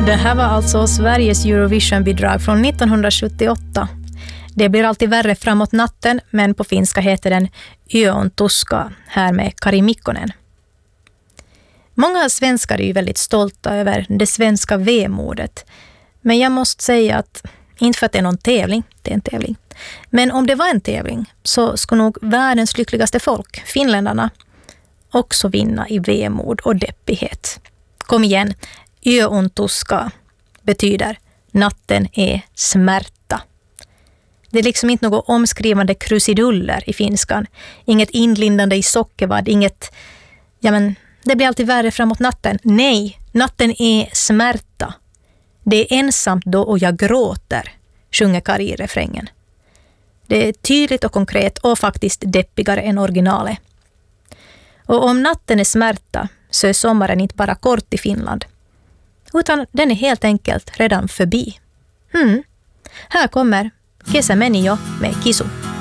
Det här var alltså Sveriges Eurovision-bidrag från 1978. Det blir alltid värre framåt natten, men på finska heter den Yö on tuska, här med Kari Mikkonen. Många svenskar är ju väldigt stolta över det svenska vemodet. Men jag måste säga att, inte för att det är någon tävling, det är en tävling. Men om det var en tävling så skulle nog världens lyckligaste folk, finländarna, också vinna i vemod och deppighet. Kom igen, Yö on tuska betyder natten är smärta. Det är liksom inte något omskrivande krusiduller i finskan. Inget inlindande i sockervadd, inget, det blir alltid värre framåt natten. Nej, natten är smärta. Det är ensamt då och jag gråter, sjunger Kari i refrängen. Det är tydligt och konkret och faktiskt deppigare än originalet. Och om natten är smärta så är sommaren inte bara kort i Finland, utan den är helt enkelt redan förbi. Här kommer Kesämeni jo med Kisu.